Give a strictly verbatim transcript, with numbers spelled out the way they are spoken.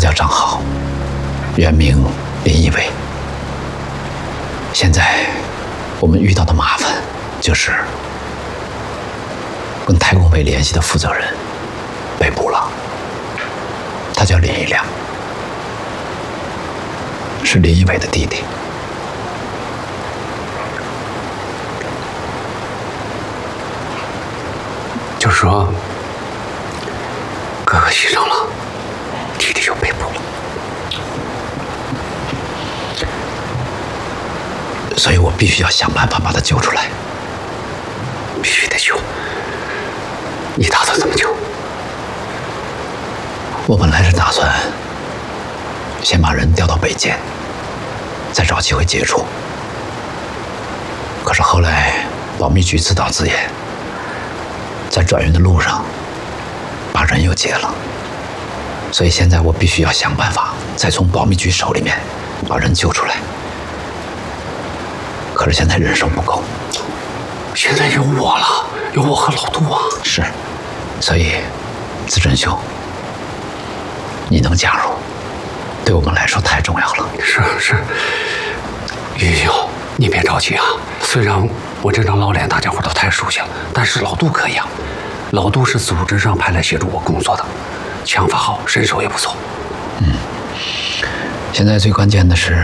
叫张浩，原名林一伟。现在我们遇到的麻烦就是跟太空卫联系的负责人被捕了，他叫林一良，是林一伟的弟弟。 就是说，哥哥牺牲了，弟弟就被捕了。 所以我必须要想办法把他救出来。 必须得救。你打算怎么救？ 我本来是打算先把人调到北监，再找机会接触。可是后来保密局自导自演，在转运的路上把人又劫了，所以现在我必须要想办法再从保密局手里面把人救出来。可是现在人手不够， 现在有我了，有我和老杜啊。 是，所以资深兄，你能加入，对我们来说太重要了。 是是，玉兄，你别着急啊。虽然我这张老脸大家伙都太熟悉了，但是老杜可以啊。老杜是组织上派来协助我工作的，枪法好，身手也不错。 嗯，现在最关键的是